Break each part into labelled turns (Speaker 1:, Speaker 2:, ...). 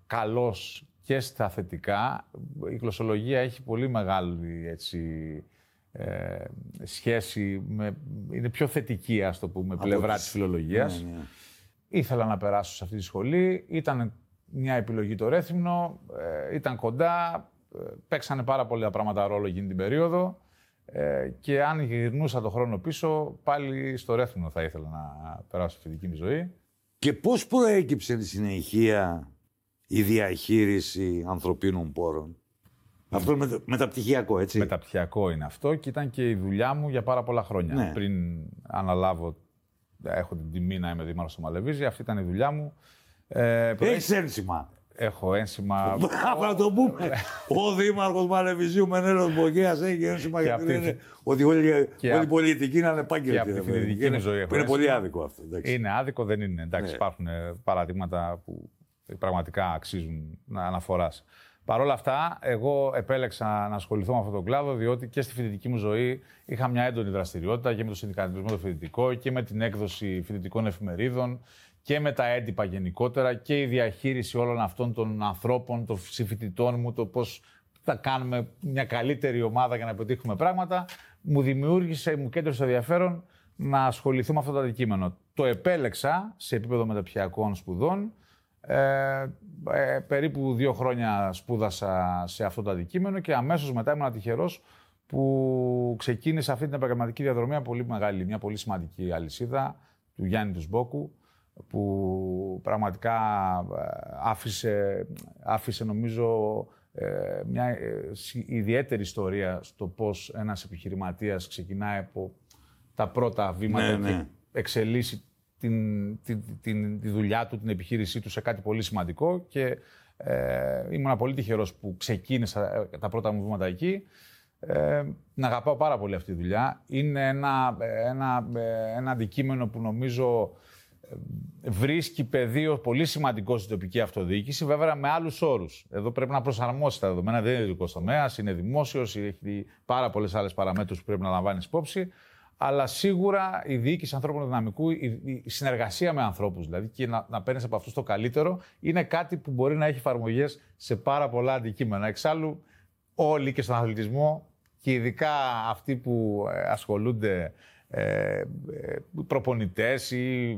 Speaker 1: καλός και στα θετικά. Η γλωσσολογία έχει πολύ μεγάλη σχέση, είναι πιο θετική, ας το πούμε, πλευρά της φιλολογίας.
Speaker 2: Ναι.
Speaker 1: Ήθελα να περάσω σε αυτή τη σχολή, ήταν μια επιλογή το Ρέθυμνο, ήταν κοντά, παίξανε πάρα πολλά πράγματα ρόλο εκείνη την περίοδο και αν γυρνούσα το χρόνο πίσω, πάλι στο Ρέθυμνο θα ήθελα να περάσω τη φοιτητική μου ζωή.
Speaker 2: Και πώς προέκυψε στη συνεχεία η διαχείριση ανθρωπίνων πόρων? Αυτό είναι μεταπτυχιακό, έτσι.
Speaker 1: Μεταπτυχιακό είναι αυτό και ήταν και η δουλειά μου για πάρα πολλά χρόνια.
Speaker 2: Ναι.
Speaker 1: Πριν αναλάβω, έχω την τιμή να είμαι δήμαρχος στο Μαλεβίζι, αυτή ήταν η δουλειά μου.
Speaker 2: Έχεις ένσημα.
Speaker 1: Έχω ένσημα.
Speaker 2: Να το πούμε. Ο δήμαρχος Μαλεβιζίου Μενέλαος Μπογέας έχει ένσημα, γιατί λένε ότι όλη η πολιτική είναι ανεπάγγελτη.
Speaker 1: Και από τη φοιτητική μου ζωή.
Speaker 2: Είναι πολύ άδικο αυτό. Εντάξει.
Speaker 1: Είναι άδικο, δεν είναι. Εντάξει, υπάρχουν παραδείγματα που πραγματικά αξίζουν να αναφοράς. Παρ' όλα αυτά, εγώ επέλεξα να ασχοληθώ με αυτόν τον κλάδο, διότι και στη φοιτητική μου ζωή είχα μια έντονη δραστηριότητα και με το συνδικαλισμό το φοιτητικό και με την έκδοση φοιτητικών εφημερίδων και με τα έντυπα γενικότερα και η διαχείριση όλων αυτών των ανθρώπων, των συμφοιτητών μου, το πώς θα κάνουμε μια καλύτερη ομάδα για να πετύχουμε πράγματα, μου κέντρισε το ενδιαφέρον να ασχοληθώ με αυτό το αντικείμενο. Το επέλεξα σε επίπεδο μεταπτυχιακών σπουδών. Περίπου 2 χρόνια σπούδασα σε αυτό το αντικείμενο και αμέσως μετά ήμουν τυχερός που ξεκίνησα αυτή την επαγγελματική διαδρομή μια πολύ σημαντική αλυσίδα του Γιάννη του Σμπόκου, που πραγματικά άφησε νομίζω μια ιδιαίτερη ιστορία στο πώς ένας επιχειρηματίας ξεκινάει από τα πρώτα βήματα και εξελίσσει τη δουλειά του, την επιχείρησή του σε κάτι πολύ σημαντικό και ήμουν πολύ τυχερός που ξεκίνησα τα πρώτα μου βήματα εκεί. Να αγαπάω πάρα πολύ αυτή τη δουλειά. Είναι ένα αντικείμενο που νομίζω βρίσκει πεδίο πολύ σημαντικό στην τοπική αυτοδιοίκηση, βέβαια με άλλους όρους. Εδώ πρέπει να προσαρμόσει τα δεδομένα, δεν είναι ειδικός τομέας, είναι δημόσιος, έχει πάρα πολλές άλλες παραμέτρους που πρέπει να λαμβάνει υπόψη. Αλλά σίγουρα η διοίκηση ανθρώπινου δυναμικού, η συνεργασία με ανθρώπους δηλαδή και να παίρνεις από αυτούς το καλύτερο, είναι κάτι που μπορεί να έχει εφαρμογές σε πάρα πολλά αντικείμενα. Εξάλλου, όλοι και στον αθλητισμό και ειδικά αυτοί που ασχολούνται, προπονητές ή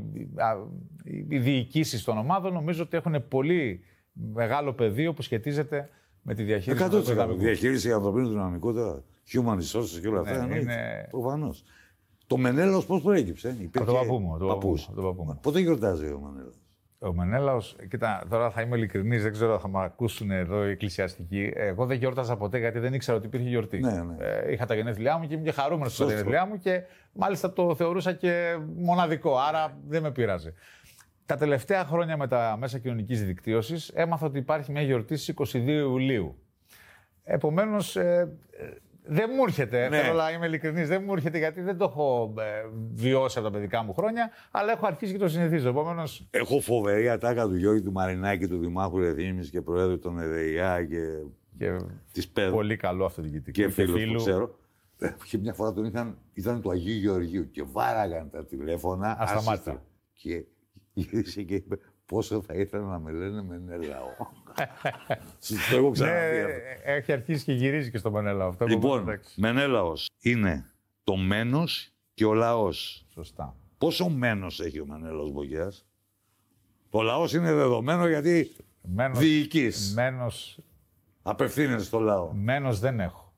Speaker 1: οι διοικήσεις των ομάδων, νομίζω ότι έχουν πολύ μεγάλο πεδίο που σχετίζεται με τη διαχείριση του ανθρωπίνου δυναμικού.
Speaker 2: Διαχείριση ανθρωπίνου δυναμικού τώρα, human resources και όλα αυτά. Προφανώς. Το Μενέλαος πώς προέκυψε?
Speaker 1: Το παππού μου.
Speaker 2: Πότε γιορτάζει ο Μενέλαος?
Speaker 1: Ο Μενέλαος, κοίτα, τώρα θα είμαι ειλικρινής, δεν ξέρω αν θα με ακούσουν εδώ οι εκκλησιαστικοί. Εγώ δεν γιόρταζα ποτέ γιατί δεν ήξερα ότι υπήρχε γιορτή.
Speaker 2: Ναι.
Speaker 1: Είχα τα γενέθλιά μου και ήμουν και χαρούμενος στα γενέθλιά μου και μάλιστα το θεωρούσα και μοναδικό, άρα δεν με πείραζε. Τα τελευταία χρόνια με τα μέσα κοινωνικής δικτύωσης έμαθα ότι υπάρχει μια γιορτή στις 22 Ιουλίου. Επομένως, δεν μου έρχεται, θέλω να είμαι ειλικρινής, δεν μου έρχεται γιατί δεν το έχω βιώσει από τα παιδικά μου χρόνια, αλλά έχω αρχίσει και το συνηθίζω. Επομένως...
Speaker 2: Έχω φοβερή ατάκα του Γιώργη του Μαρινάκη, του Δημάρχου Ρεθύμνης και Προέδρου των ΕΔΕΙΑ και της ΠΕΔ.
Speaker 1: Πολύ καλό αυτοδιοικητικό.
Speaker 2: Και φίλους που ξέρω. Και μια φορά ήταν του Αγίου Γεωργίου και βάραγαν τα τηλέφωνα
Speaker 1: ασταμάτητα.
Speaker 2: Και γύρισε και είπε πόσο θα ήθελα να με λένε Μενέλαο. Το έχω ξαναδεί.
Speaker 1: Έχει αρχίσει και γυρίζει και στο Μενέλαο.
Speaker 2: Λοιπόν, Μενέλαος είναι το μένος και ο λαός.
Speaker 1: Σωστά.
Speaker 2: Πόσο μένος έχει ο Μενέλαος Μπογέας? Το λαός είναι δεδομένο γιατί διοικείς. Απευθύνεσαι στο λαό.
Speaker 1: Μένος δεν έχω.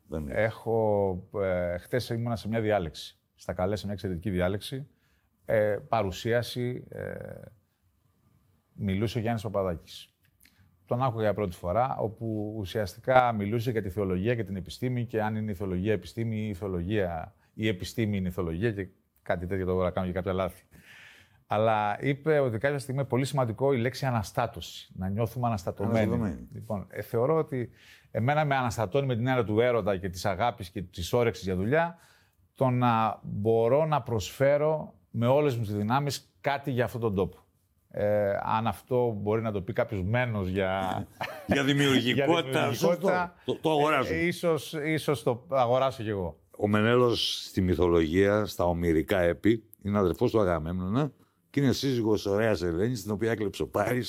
Speaker 1: Χθες ήμουνα σε μια διάλεξη. Στα καλέσαι μια εξαιρετική διάλεξη. Παρουσίαση. Μιλούσε ο Γιάννης Παπαδάκης. Τον άκουγα για πρώτη φορά, όπου ουσιαστικά μιλούσε για τη θεολογία και την επιστήμη και αν είναι η θεολογία επιστήμη ή η επιστήμη είναι η θεολογία και κάτι τέτοιο, το να κάνω και κάποια λάθη. Αλλά είπε ότι κάποια στιγμή είναι πολύ σημαντικό η λέξη αναστάτωση, να νιώθουμε αναστατωμένοι. Λοιπόν, θεωρώ ότι εμένα με αναστατώνει με την έννοια του έρωτα και της αγάπης και της όρεξης για δουλειά, το να μπορώ να προσφέρω με όλες μου τις δυνάμεις κάτι για αυτόν τον τόπο. Αν αυτό μπορεί να το πει κάποιος μένος για
Speaker 2: δημιουργικότητα, το αγοράζω.
Speaker 1: Ίσως το αγοράσω κι εγώ.
Speaker 2: Ο Μενέλαος στη μυθολογία, στα ομηρικά έπι, είναι αδερφός του Αγαμέμνονα και είναι σύζυγος ωραίας Ελένης, την οποία έκλεψε ο Πάρης